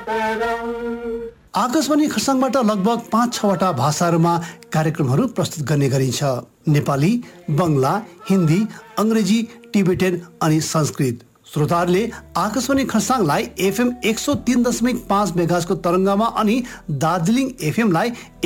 आकाशवाणी खरसाङबाट लगभग 5-6वटा भाषाहरूमा कार्यक्रमहरू प्रस्तुत गर्ने गरिन्छ। नेपाली, बङ्गला, हिन्दी, अङ्ग्रेजी, टिबेटन अनि संस्कृत। श्रोताहरूले आकाशवाणी खरसाङलाई FM 103.5 मेगाहर्जको तरङ्गमा अनि दार्जिलिङ FM लाई